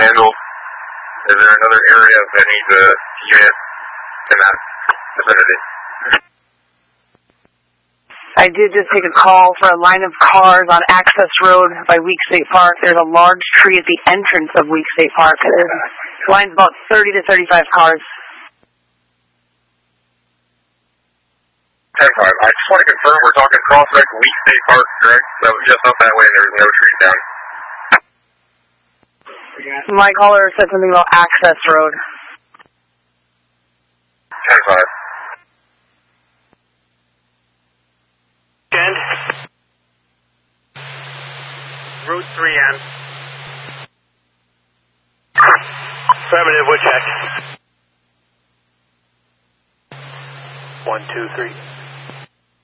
handled? Is there another area that needs a unit in that vicinity? I did just take a call for a line of cars on Access Road by Week State Park. There's a large tree at the entrance of Week State Park. The line's about 30 to 35 cars. 10-5. I just want to confirm we're talking Crosswreck Week State Park, correct? So just up that way and there's no trees down. My caller said something about Access Road. 10-5. End. Route 3N. Affirmative, we'll check. 1, 2, 3.